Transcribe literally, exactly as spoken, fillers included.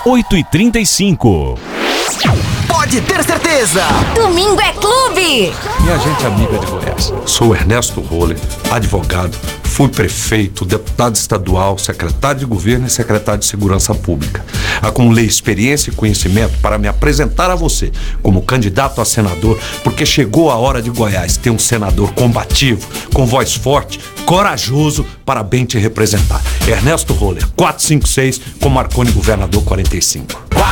oito e trinta e cinco. Pode ter certeza! Domingo é clube! Minha gente amiga de Goiás, sou Ernesto Roller, advogado, fui prefeito, deputado estadual, secretário de governo e secretário de segurança pública. Acumulei experiência e conhecimento para me apresentar a você como candidato a senador, porque chegou a hora de Goiás ter um senador combativo, com voz forte, corajoso, para bem te representar. Ernesto Roller, quatrocentos e cinquenta e seis, com Marconi Governador quarenta e cinco.